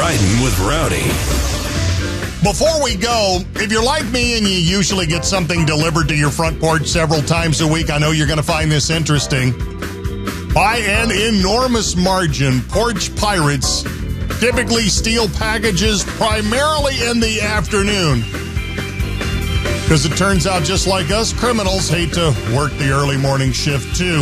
Riding with Rowdy. Before we go, if you're like me and you usually get something delivered to your front porch several times a week, I know you're going to find this interesting. By an enormous margin, Porch Pirates typically steal packages primarily in the afternoon. Because it turns out, just like us, criminals hate to work the early morning shift, too.